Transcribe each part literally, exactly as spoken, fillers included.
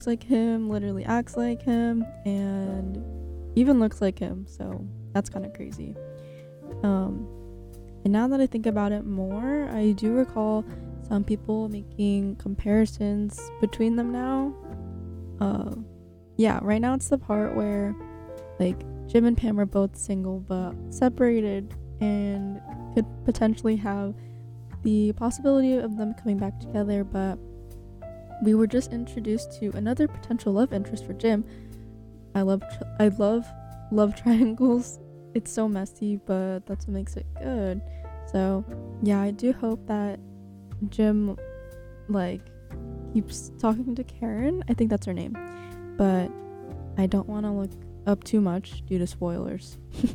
like him, literally acts like him, and even looks like him. So that's kind of crazy. Um, and now that I think about it more, I do recall some people making comparisons between them now. Uh, yeah, right now it's the part where like Jim and Pam are both single but separated and could potentially have the possibility of them coming back together, but we were just introduced to another potential love interest for Jim. I love tr- I love love triangles. It's so messy, but that's what makes it good. So, yeah, I do hope that Jim like keeps talking to Karen. I think that's her name. But I don't want to look up too much due to spoilers.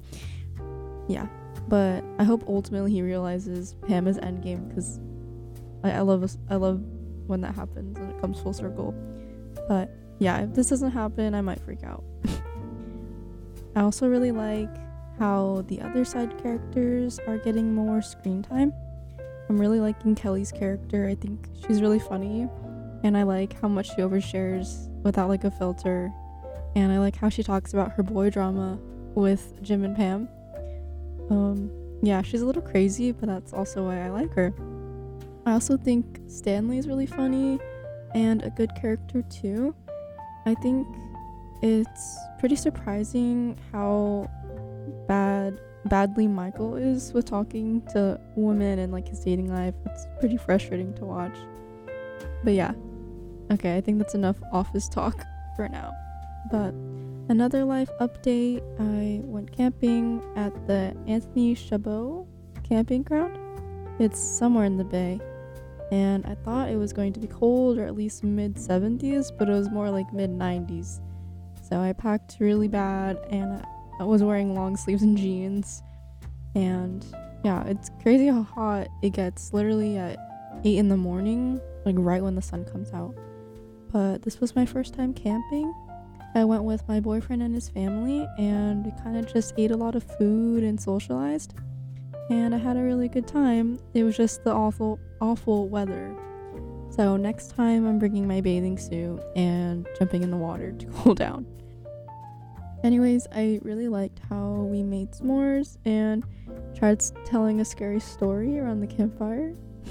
Yeah, but I hope ultimately he realizes Pam is endgame, because I, I love I love when that happens and it comes full circle. But yeah, if this doesn't happen, I might freak out. I also really like how the other side characters are getting more screen time. I'm really liking Kelly's character. I think she's really funny, and I like how much she overshares without like a filter, and I like how she talks about her boy drama with Jim and Pam. Um, yeah, she's a little crazy, but that's also why I like her. I also think Stanley is really funny and a good character too. I think it's pretty surprising how bad badly Michael is with talking to women and like his dating life. It's pretty frustrating to watch. But yeah. Okay, I think that's enough office talk for now. But another life update, I went camping at the Anthony Chabot camping ground. It's somewhere in the bay. And I thought it was going to be cold, or at least mid seventies, but it was more like mid nineties. So I packed really bad, and I was wearing long sleeves and jeans. And yeah, it's crazy how hot it gets literally at eight in the morning, like right when the sun comes out. But this was my first time camping. I went with my boyfriend and his family, and we kind of just ate a lot of food and socialized. And I had a really good time. It was just the awful, awful weather. So next time I'm bringing my bathing suit and jumping in the water to cool down. Anyways, I really liked how we made s'mores and tried telling a scary story around the campfire.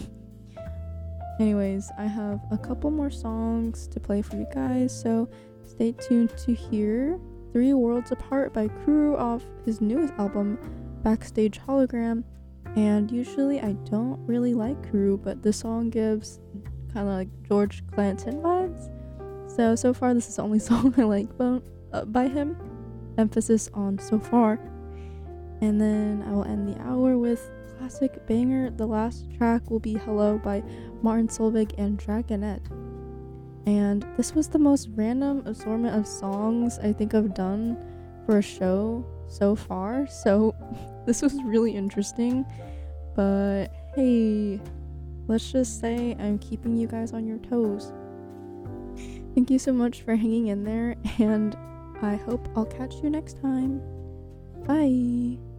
Anyways, I have a couple more songs to play for you guys, so stay tuned to hear Three Worlds Apart by Kuru off his newest album, Backstage Hologram. And usually I don't really like Kuru, but the song gives kind of like George Clinton vibes. So, so far this is the only song I like by, uh, by him. Emphasis on so far. And then I will end the hour with classic banger. The last track will be Hello by Martin Solveig and Dragonette. And this was the most random assortment of songs I think I've done for a show so far, so this was really interesting. But hey, let's just say I'm keeping you guys on your toes. Thank you so much for hanging in there, and I hope I'll catch you next time. Bye.